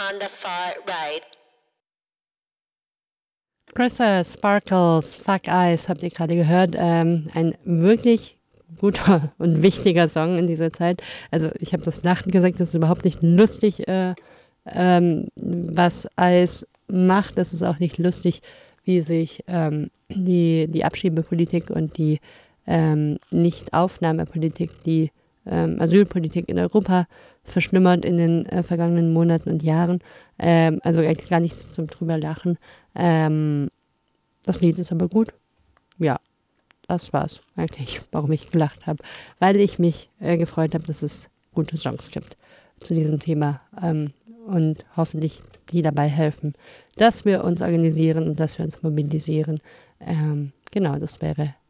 on the far right. Cressa Sparkles, Fuck Eyes, habt ihr gerade gehört. Ein wirklich guter und wichtiger Song in dieser Zeit. Also ich habe das Lachen gesagt, das ist überhaupt nicht lustig, was Eis macht. Das ist auch nicht lustig, wie sich die Abschiebepolitik und die Nichtaufnahmepolitik, die Asylpolitik in Europa verschlimmert in den vergangenen Monaten und Jahren. Also eigentlich gar nichts zum drüber lachen. Das Lied ist aber gut. Ja, das war's eigentlich, warum ich gelacht habe. Weil ich mich gefreut habe, dass es gute Songs gibt zu diesem Thema und hoffentlich die dabei helfen, dass wir uns organisieren und dass wir uns mobilisieren. Genau, das wäre